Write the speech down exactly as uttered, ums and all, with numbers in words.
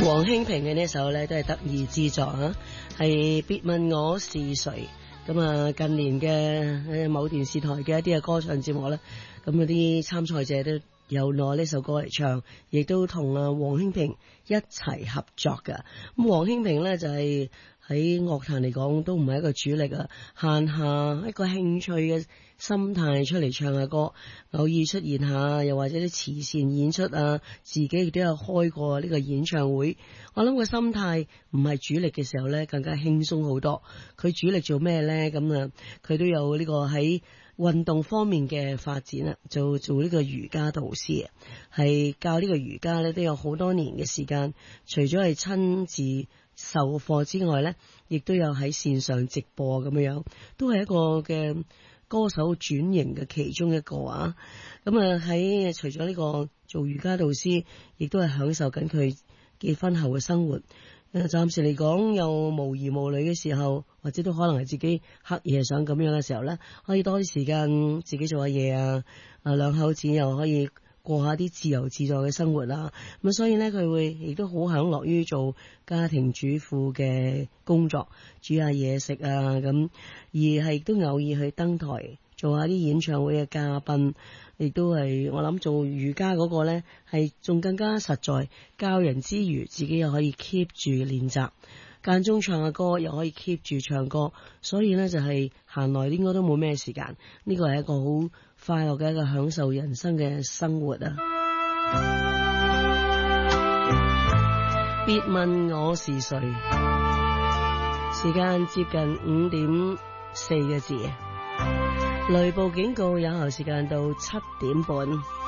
黃興平嘅呢首咧都係得意之作啊，係別問我是誰。咁啊，近年嘅某電視台嘅一啲嘅歌唱節目咧，咁嗰啲參賽者都有攞呢首歌嚟唱，亦都同啊黃興平一齊合作㗎。咁黃興平咧就係喺樂壇嚟講都唔係一個主力啊，閒下一個興趣嘅心態出嚟唱下歌，偶爾出現下，又或者啲慈善演出啊，自己亦都有開過呢個演唱會。我諗個心態唔係主力嘅時候咧，更加輕鬆好多。佢主力做咩咧？咁啊，佢都有呢個喺運動方面嘅發展啊，做做呢個瑜伽導師啊，係教呢個瑜伽咧都有好多年嘅時間。除咗係親自授課之外咧，亦都有喺線上直播咁樣樣，都係一個嘅歌手轉型嘅其中一個啊。咁啊喺除咗呢個做瑜伽導師，亦都係享受緊佢結婚後嘅生活。誒，暫時嚟講又無兒無女嘅時候，或者都可能係自己黑夜想咁樣嘅時候咧，可以多啲時間自己做下嘢啊，啊兩口子又可以過下啲自由自在嘅生活啦。咁所以咧佢會亦都好享樂於做家庭主婦嘅工作，煮下嘢食啊咁，而係都偶爾去登台做下啲演唱會嘅嘉賓，亦都係我諗做瑜伽嗰個咧係仲更加實在，教人之餘自己又可以 keep 住練習，間中唱下歌又可以 keep 住唱歌，所以咧就係閒來應該都冇咩時間，呢個係一個好快樂嘅一個享受人生嘅生活啊！別問我是誰，時間接近五點四個字，雷暴警告有效時間到七點半。